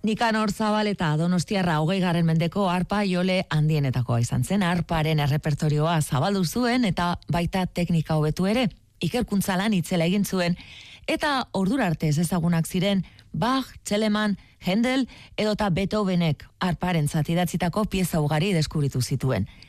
Nikanor Zabaleta Donostiarra 20. mendeko arpa jole handienetakoa izan zen. Arparen errepertorioa zabaldu zuen eta baita teknika hobetu ere. Ikerkuntza lan itzela egin zuen eta ordura arte ez ezagunak ziren Bach, Telemann, Händel edota Beethovenek arparentzat idatzitako pieza ugari deskubritu zituen.